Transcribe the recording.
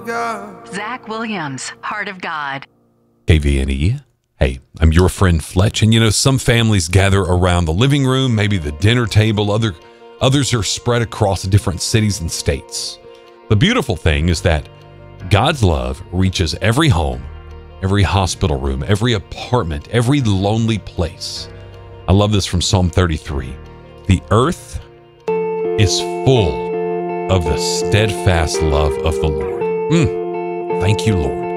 God. Zach Williams, Heart of God. KVNE. Hey, I'm your friend Fletch, and some families gather around the living room, maybe the dinner table. Others are spread across different cities and states. The beautiful thing is that God's love reaches every home, every hospital room, every apartment, every lonely place. I love this from Psalm 33. The earth is full of the steadfast love of the Lord. Thank you, Lord.